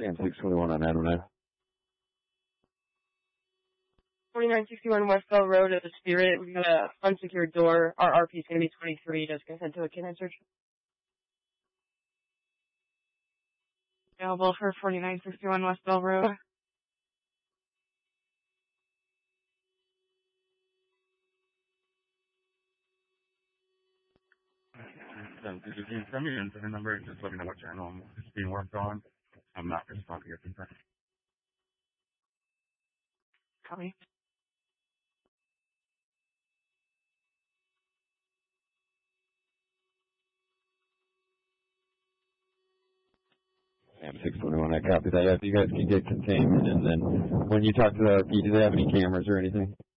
Sam 621 on Adonai. 4961 West Bell Road at the Spirit. We got a unsecured door. Our RP is going to be 23. Just going to head to a canine search. Available for 4961 West Bell Road. This is Ian from your incident number. Just let me know what channel is being worked on. I'm not responding at the time. Copy. Sam 621, I copy that. Yeah, if you guys can get containment, and then when you talk to the RP, do they have any cameras or anything?